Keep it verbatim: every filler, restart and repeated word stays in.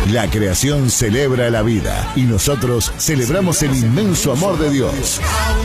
La creación celebra la vida y nosotros celebramos el inmenso amor de Dios.